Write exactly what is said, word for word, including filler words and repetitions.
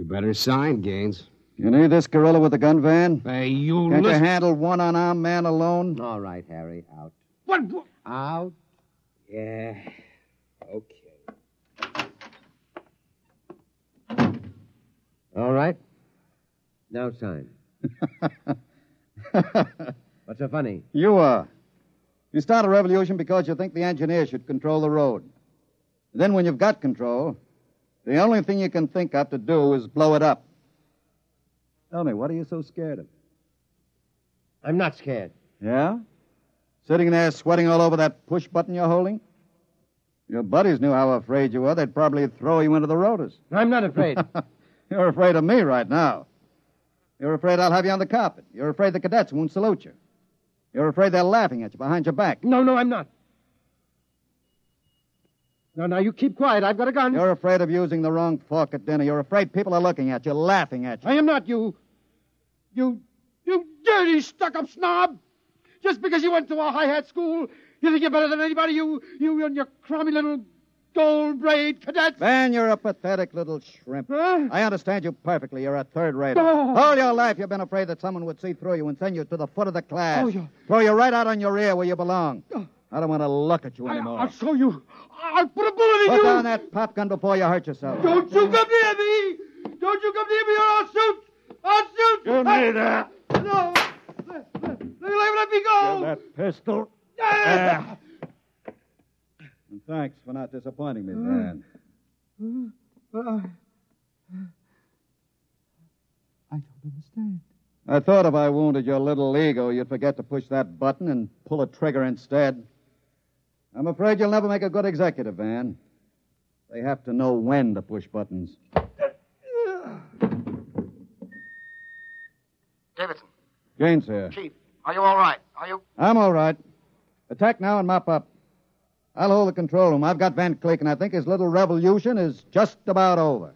You better sign, Gaines. You need this gorilla with the gun, Van? Hey, you Can't listen... you handle one unarmed man alone? All right, Harry, out. What? what? Out. Yeah. Okay. All right. Now sign. What's so funny? You are. You start a revolution because you think the engineer should control the road. Then when you've got control, the only thing you can think of to do is blow it up. Tell me, what are you so scared of? I'm not scared. Yeah? Sitting there sweating all over that push button you're holding? Your buddies knew how afraid you were. They'd probably throw you into the rotors. I'm not afraid. You're afraid of me right now. You're afraid I'll have you on the carpet. You're afraid the cadets won't salute you. You're afraid they're laughing at you behind your back. No, no, I'm not. No, now, you keep quiet. I've got a gun. You're afraid of using the wrong fork at dinner. You're afraid people are looking at you, laughing at you. I am not, you. You, you dirty, stuck-up snob. Just because you went to a high-hat school, you think you're better than anybody, you, you and your crummy little gold-braid cadets. Van, you're a pathetic little shrimp. Huh? I understand you perfectly. You're a third-rater. Oh. All your life you've been afraid that someone would see through you and send you to the foot of the class. Oh, yeah. Throw you right out on your ear where you belong. Oh. I don't want to look at you I, anymore. I'll show you. I'll put a bullet in Put you. down that pop gun before you hurt yourself. Don't you come near me. Don't you come near me or I'll shoot. I'll shoot. Give me that. No. Let, let, let, let me go. Give that pistol. Ah. And thanks for not disappointing me, Van. Uh, uh, I don't understand. I thought if I wounded your little ego, you'd forget to push that button and pull a trigger instead. I'm afraid you'll never make a good executive, Van. They have to know when to push buttons. Davidson. Gaines here. Chief, are you all right? Are you? I'm all right. Attack now and mop up. I'll hold the control room. I've got Van Cleek, and I think his little revolution is just about over.